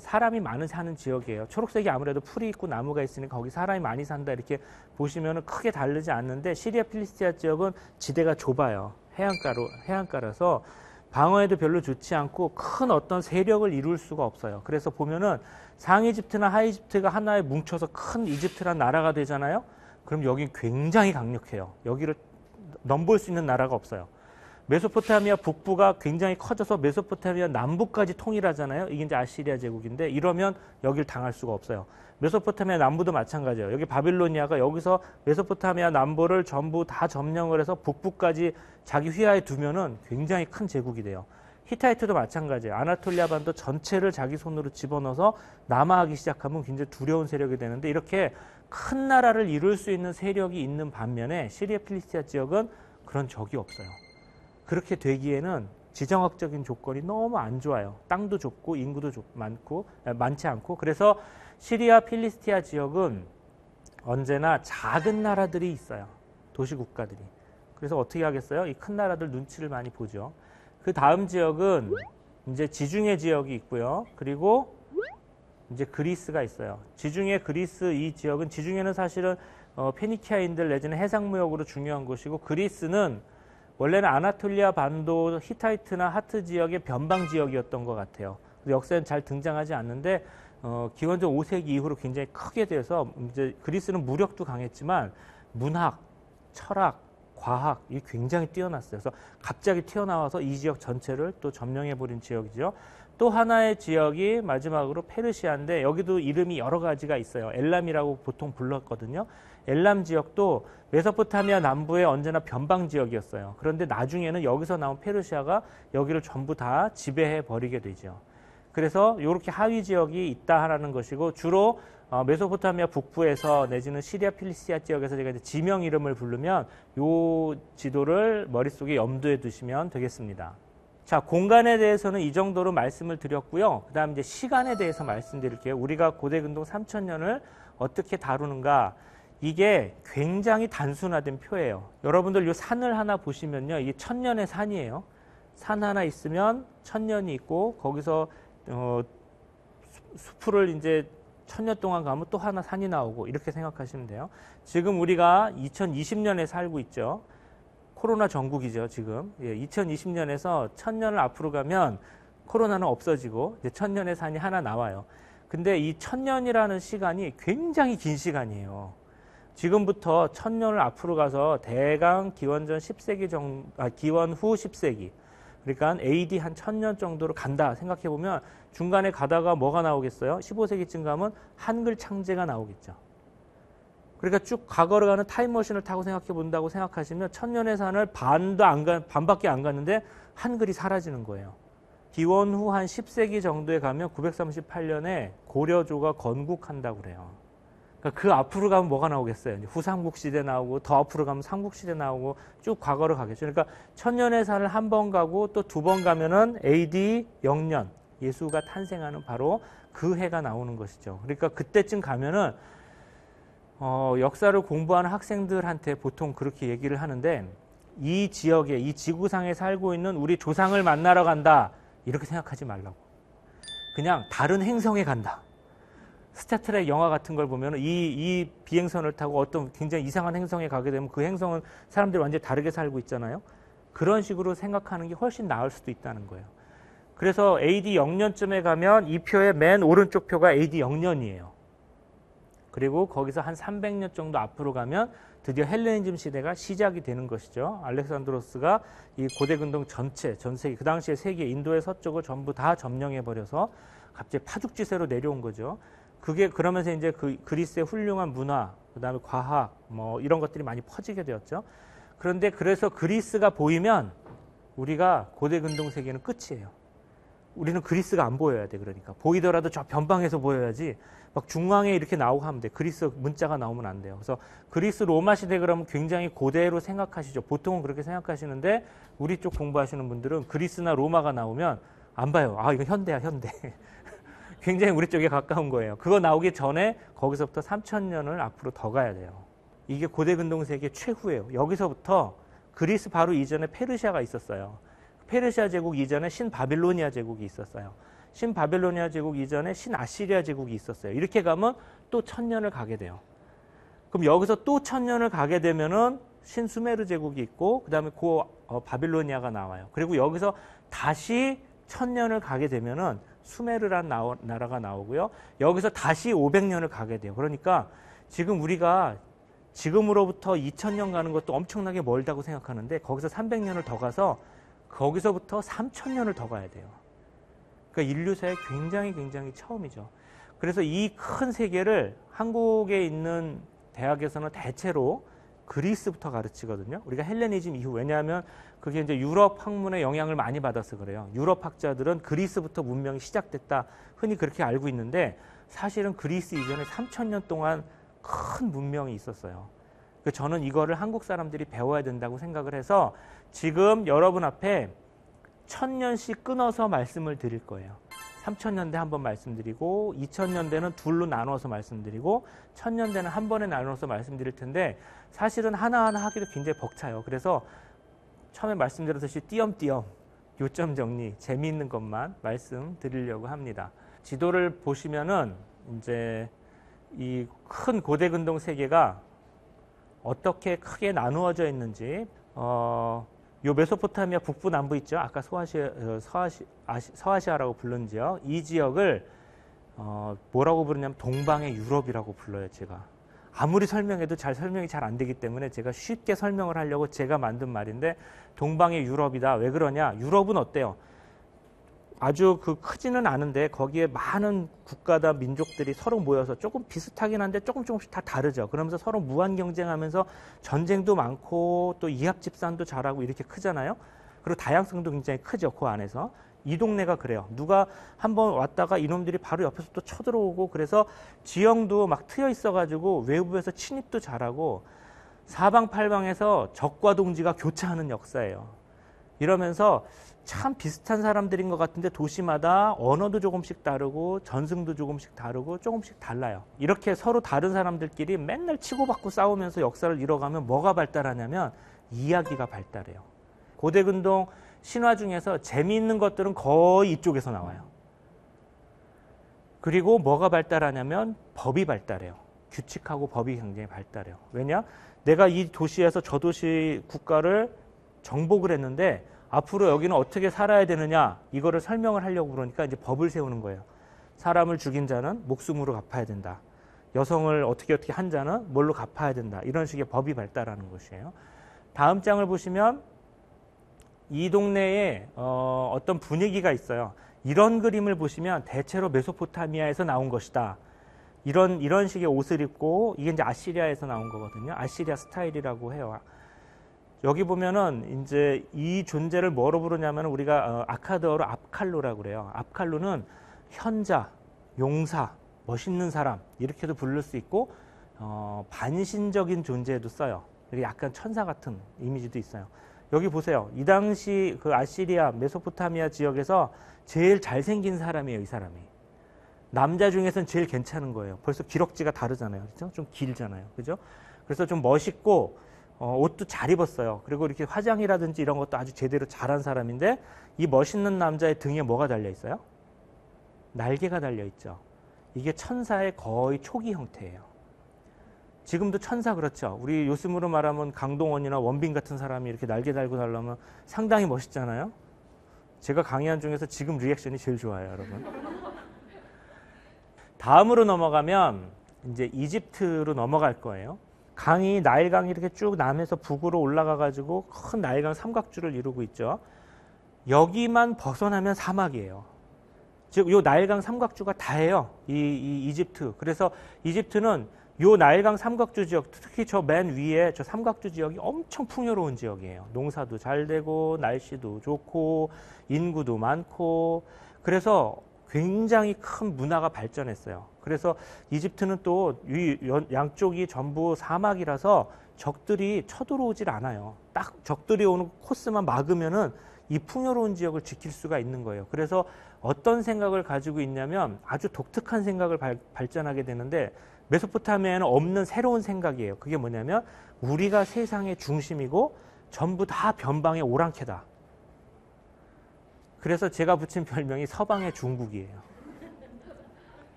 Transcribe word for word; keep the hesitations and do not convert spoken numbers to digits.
사람이 많은 사는 지역이에요. 초록색이 아무래도 풀이 있고 나무가 있으니까 거기 사람이 많이 산다 이렇게 보시면 크게 다르지 않는데, 시리아 필리스티아 지역은 지대가 좁아요. 해안가로, 해안가라서 방어에도 별로 좋지 않고 큰 어떤 세력을 이룰 수가 없어요. 그래서 보면은 상이집트나 하이집트가 하나에 뭉쳐서 큰 이집트라는 나라가 되잖아요. 그럼 여긴 굉장히 강력해요. 여기를 넘볼 수 있는 나라가 없어요. 메소포타미아 북부가 굉장히 커져서 메소포타미아 남부까지 통일하잖아요. 이게 이제 아시리아 제국인데, 이러면 여기를 당할 수가 없어요. 메소포타미아 남부도 마찬가지예요. 여기 바빌로니아가 여기서 메소포타미아 남부를 전부 다 점령을 해서 북부까지 자기 휘하에 두면은 굉장히 큰 제국이 돼요. 히타이트도 마찬가지예요. 아나톨리아 반도 전체를 자기 손으로 집어넣어서 남하하기 시작하면 굉장히 두려운 세력이 되는데, 이렇게 큰 나라를 이룰 수 있는 세력이 있는 반면에 시리아 필리스티아 지역은 그런 적이 없어요. 그렇게 되기에는 지정학적인 조건이 너무 안 좋아요. 땅도 좁고 인구도 좁, 많고 많지 않고. 그래서 시리아 필리스티아 지역은 언제나 작은 나라들이 있어요. 도시국가들이. 그래서 어떻게 하겠어요? 이 큰 나라들 눈치를 많이 보죠. 그 다음 지역은 이제 지중해 지역이 있고요. 그리고 이제 그리스가 있어요. 지중해 그리스 이 지역은, 지중해는 사실은 어, 페니키아인들 내지는 해상무역으로 중요한 곳이고, 그리스는 원래는 아나톨리아 반도 히타이트나 하트 지역의 변방 지역이었던 것 같아요. 역사에는 잘 등장하지 않는데 어, 기원전 오 세기 이후로 굉장히 크게 돼서, 이제 그리스는 무력도 강했지만 문학, 철학, 과학 이 굉장히 뛰어났어요. 그래서 갑자기 튀어나와서 이 지역 전체를 또 점령해버린 지역이죠. 또 하나의 지역이 마지막으로 페르시아인데, 여기도 이름이 여러 가지가 있어요. 엘람이라고 보통 불렀거든요. 엘람 지역도 메소포타미아 남부의 언제나 변방 지역이었어요. 그런데 나중에는 여기서 나온 페르시아가 여기를 전부 다 지배해 버리게 되죠. 그래서 이렇게 하위 지역이 있다라는 것이고, 주로 메소포타미아 북부에서 내지는 시리아 필리스티아 지역에서 제가 이제 지명 이름을 부르면 이 지도를 머릿속에 염두에 두시면 되겠습니다. 자, 공간에 대해서는 이 정도로 말씀을 드렸고요. 그 다음 이제 시간에 대해서 말씀드릴게요. 우리가 고대근동 삼천 년을 어떻게 다루는가. 이게 굉장히 단순화된 표예요. 여러분들 이 산을 하나 보시면요. 이게 천년의 산이에요. 산 하나 있으면 천년이 있고, 거기서 어, 숲을 이제 천년 동안 가면 또 하나 산이 나오고, 이렇게 생각하시면 돼요. 지금 우리가 이천이십 년에 살고 있죠. 코로나 전국이죠, 지금. 예, 이천이십 년에서 천년을 앞으로 가면 코로나는 없어지고 이제 천년의 산이 하나 나와요. 근데 이 천년이라는 시간이 굉장히 긴 시간이에요. 지금부터 천년을 앞으로 가서 대강 기원전 십 세기 정도, 아, 기원 후 십 세기. 그러니까 에이디 한 천년 정도로 간다 생각해보면 중간에 가다가 뭐가 나오겠어요? 십오 세기쯤 가면 한글 창제가 나오겠죠. 그러니까 쭉 과거로 가는 타임머신을 타고 생각해 본다고 생각하시면 천년의 산을 반도 안 가, 반밖에 안 갔는데 한글이 사라지는 거예요. 기원 후 한 십 세기 정도에 가면 구백삼십팔 년에 고려조가 건국한다고 그래요. 그러니까 그 앞으로 가면 뭐가 나오겠어요? 후삼국시대 나오고, 더 앞으로 가면 삼국시대 나오고, 쭉 과거로 가겠죠. 그러니까 천년의 산을 한 번 가고 또 두 번 가면은 에이디 영년, 예수가 탄생하는 바로 그 해가 나오는 것이죠. 그러니까 그때쯤 가면은 어, 역사를 공부하는 학생들한테 보통 그렇게 얘기를 하는데, 이 지역에, 이 지구상에 살고 있는 우리 조상을 만나러 간다, 이렇게 생각하지 말라고. 그냥 다른 행성에 간다. 스타트랙 영화 같은 걸 보면 이, 이 비행선을 타고 어떤 굉장히 이상한 행성에 가게 되면 그 행성은 사람들이 완전히 다르게 살고 있잖아요. 그런 식으로 생각하는 게 훨씬 나을 수도 있다는 거예요. 그래서 에이디 영년쯤에 가면 이 표의 맨 오른쪽 표가 에이디 영년이에요. 그리고 거기서 한 삼백 년 정도 앞으로 가면 드디어 헬레니즘 시대가 시작이 되는 것이죠. 알렉산드로스가 이 고대근동 전체, 전 세계, 그 당시에 세계, 인도의 서쪽을 전부 다 점령해버려서 갑자기 파죽지세로 내려온 거죠. 그게 그러면서 이제 그 그리스의 훌륭한 문화, 그 다음에 과학, 뭐 이런 것들이 많이 퍼지게 되었죠. 그런데 그래서 그리스가 보이면 우리가 고대근동 세계는 끝이에요. 우리는 그리스가 안 보여야 돼. 그러니까 보이더라도 저 변방에서 보여야지 막 중앙에 이렇게 나오고 하면 돼. 그리스 문자가 나오면 안 돼요. 그래서 그리스 로마 시대 그러면 굉장히 고대로 생각하시죠. 보통은 그렇게 생각하시는데 우리 쪽 공부하시는 분들은 그리스나 로마가 나오면 안 봐요. 아, 이거 현대야, 현대. 굉장히 우리 쪽에 가까운 거예요. 그거 나오기 전에 거기서부터 삼천 년을 앞으로 더 가야 돼요. 이게 고대근동 세계 최후예요. 여기서부터 그리스 바로 이전에 페르시아가 있었어요. 페르시아 제국 이전에 신바빌로니아 제국이 있었어요. 신바벨로니아 제국 이전에 신아시리아 제국이 있었어요. 이렇게 가면 또 천년을 가게 돼요. 그럼 여기서 또 천년을 가게 되면은 신수메르 제국이 있고 그 다음에 고 어, 바빌로니아가 나와요. 그리고 여기서 다시 천년을 가게 되면은 수메르란 나오, 나라가 나오고요. 여기서 다시 오백 년을 가게 돼요. 그러니까 지금 우리가 지금으로부터 이천 년 가는 것도 엄청나게 멀다고 생각하는데 거기서 삼백 년을 더 가서 거기서부터 삼천 년을 더 가야 돼요. 그러니까 인류사에 굉장히 굉장히 처음이죠. 그래서 이 큰 세계를 한국에 있는 대학에서는 대체로 그리스부터 가르치거든요. 우리가 헬레니즘 이후, 왜냐하면 그게 이제 유럽 학문의 영향을 많이 받아서 그래요. 유럽 학자들은 그리스부터 문명이 시작됐다. 흔히 그렇게 알고 있는데 사실은 그리스 이전에 삼천 년 동안 큰 문명이 있었어요. 그래서 저는 이거를 한국 사람들이 배워야 된다고 생각을 해서 지금 여러분 앞에 천 년씩 끊어서 말씀을 드릴 거예요. 삼천 년대 한 번 말씀드리고 이천 년대는 둘로 나눠서 말씀드리고 천 년대는 한 번에 나눠서 말씀드릴 텐데 사실은 하나하나 하기도 굉장히 벅차요. 그래서 처음에 말씀드렸듯이 띄엄띄엄 요점 정리, 재미있는 것만 말씀드리려고 합니다. 지도를 보시면은 이제 이 큰 고대근동 세계가 어떻게 크게 나누어져 있는지, 어, 요 메소포타미아 북부 남부 있죠. 아까 소아시아, 서아시, 아시, 서아시아라고 부른 지역. 이 지역을 어, 뭐라고 부르냐면 동방의 유럽이라고 불러요. 제가 아무리 설명해도 잘 설명이 잘 안 되기 때문에 제가 쉽게 설명을 하려고 제가 만든 말인데 동방의 유럽이다. 왜 그러냐? 유럽은 어때요? 아주 그 크지는 않은데 거기에 많은 국가다 민족들이 서로 모여서 조금 비슷하긴 한데 조금 조금씩 다 다르죠. 그러면서 서로 무한 경쟁하면서 전쟁도 많고 또 이합 집산도 잘하고 이렇게 크잖아요. 그리고 다양성도 굉장히 크죠. 그 안에서. 이 동네가 그래요. 누가 한번 왔다가 이놈들이 바로 옆에서 또 쳐들어오고 그래서 지형도 막 트여 있어가지고 외부에서 침입도 잘하고 사방팔방에서 적과 동지가 교차하는 역사예요. 이러면서 참 비슷한 사람들인 것 같은데 도시마다 언어도 조금씩 다르고 전승도 조금씩 다르고 조금씩 달라요. 이렇게 서로 다른 사람들끼리 맨날 치고받고 싸우면서 역사를 이뤄가면 뭐가 발달하냐면 이야기가 발달해요. 고대근동 신화 중에서 재미있는 것들은 거의 이쪽에서 나와요. 그리고 뭐가 발달하냐면 법이 발달해요. 규칙하고 법이 굉장히 발달해요. 왜냐? 내가 이 도시에서 저 도시 국가를 정복을 했는데 앞으로 여기는 어떻게 살아야 되느냐 이거를 설명을 하려고 그러니까 이제 법을 세우는 거예요. 사람을 죽인 자는 목숨으로 갚아야 된다. 여성을 어떻게 어떻게 한 자는 뭘로 갚아야 된다. 이런 식의 법이 발달하는 것이에요. 다음 장을 보시면 이 동네에 어, 어떤 분위기가 있어요. 이런 그림을 보시면 대체로 메소포타미아에서 나온 것이다. 이런 이런 식의 옷을 입고 이게 이제 아시리아에서 나온 거거든요. 아시리아 스타일이라고 해요. 여기 보면은 이제 이 존재를 뭐로 부르냐면 우리가 어, 아카드어로 압칼루라고 그래요. 압칼루는 현자, 용사, 멋있는 사람 이렇게도 부를 수 있고 어, 반신적인 존재에도 써요. 약간 천사 같은 이미지도 있어요. 여기 보세요. 이 당시 그 아시리아, 메소포타미아 지역에서 제일 잘생긴 사람이에요. 이 사람이. 남자 중에서는 제일 괜찮은 거예요. 벌써 기럭지가 다르잖아요. 그렇죠? 좀 길잖아요. 그죠? 그래서 좀 멋있고 어, 옷도 잘 입었어요. 그리고 이렇게 화장이라든지 이런 것도 아주 제대로 잘한 사람인데 이 멋있는 남자의 등에 뭐가 달려 있어요? 날개가 달려 있죠. 이게 천사의 거의 초기 형태예요. 지금도 천사 그렇죠. 우리 요즘으로 말하면 강동원이나 원빈 같은 사람이 이렇게 날개 달고 달려면 상당히 멋있잖아요. 제가 강의한 중에서 지금 리액션이 제일 좋아요, 여러분. 다음으로 넘어가면 이제 이집트로 넘어갈 거예요. 강이 나일강이 이렇게 쭉 남에서 북으로 올라가가지고 큰 나일강 삼각주를 이루고 있죠. 여기만 벗어나면 사막이에요. 즉, 요 나일강 삼각주가 다예요. 이, 이 이집트. 그래서 이집트는 요 나일강 삼각주 지역, 특히 저 맨 위에 저 삼각주 지역이 엄청 풍요로운 지역이에요. 농사도 잘 되고 날씨도 좋고 인구도 많고 그래서 굉장히 큰 문화가 발전했어요. 그래서 이집트는 또 이 양쪽이 전부 사막이라서 적들이 쳐들어오질 않아요. 딱 적들이 오는 코스만 막으면은 이 풍요로운 지역을 지킬 수가 있는 거예요. 그래서 어떤 생각을 가지고 있냐면 아주 독특한 생각을 발, 발전하게 되는데 메소포타미아에는 없는 새로운 생각이에요. 그게 뭐냐면 우리가 세상의 중심이고 전부 다 변방의 오랑캐다. 그래서 제가 붙인 별명이 서방의 중국이에요.